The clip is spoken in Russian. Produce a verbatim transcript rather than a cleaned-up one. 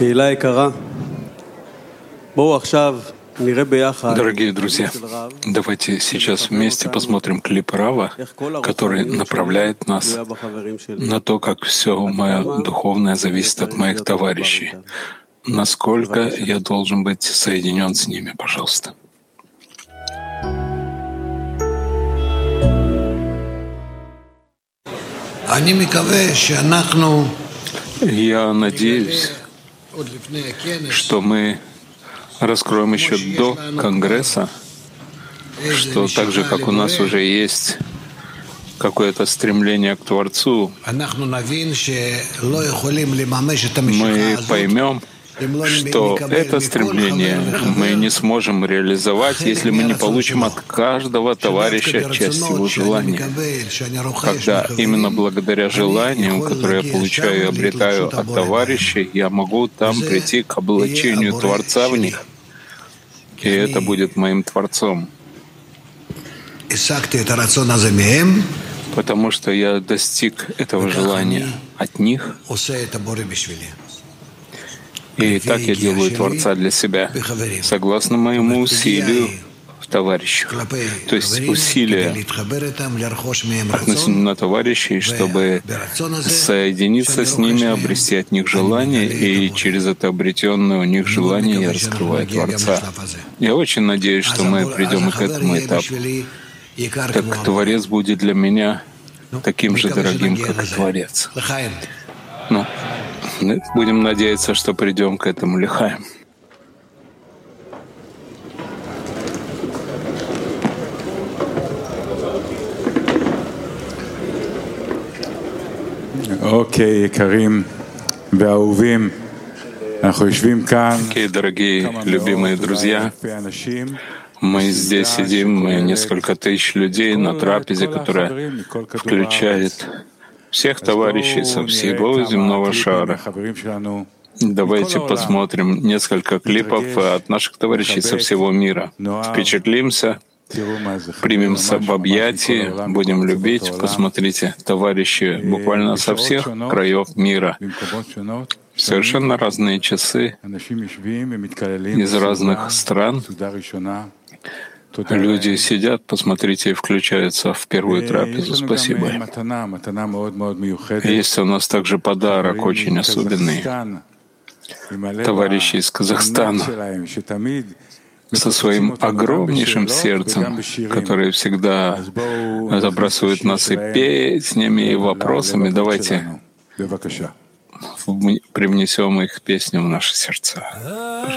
Дорогие друзья, давайте сейчас вместе посмотрим клип Рава, который направляет нас на то, как все мое духовное зависит от моих товарищей. Насколько я должен быть соединен с ними, пожалуйста. Я надеюсь, что мы раскроем еще до Конгресса, что так же, как у нас уже есть какое-то стремление к Творцу, мы поймем, что это стремление мы не сможем реализовать, если мы не получим от каждого товарища часть его желания. Когда именно благодаря желаниям, которые я получаю и обретаю от товарищей, я могу там прийти к облачению Творца в них, и это будет моим Творцом. Потому что я достиг этого желания от них, и так я делаю Творца для себя, согласно моему усилию в товарищах. То есть усилия относительно товарищей, чтобы соединиться с ними, обрести от них желание, и через это обретенное у них желание я раскрываю Творца. Я очень надеюсь, что мы придем и к этому этапу. Так Творец будет для меня таким же дорогим, как и Творец. Ну, мы будем надеяться, что придем к этому лихаем. Окей, Карим, Веаувим, Окей, дорогие, любимые друзья, мы здесь сидим, мы несколько тысяч людей на трапезе, которая включает всех товарищей со всего земного шара. Давайте посмотрим несколько клипов от наших товарищей со всего мира. Впечатлимся, примемся в объятия, будем любить. Посмотрите, товарищи буквально со всех краев мира. Совершенно разные часы из разных стран. Люди сидят, посмотрите, и включаются в первую трапезу. Спасибо. Есть у нас также подарок очень особенный. Товарищи из Казахстана со своим огромнейшим сердцем, которые всегда забрасывают нас и песнями, и вопросами. Давайте привнесем их песню в наши сердца.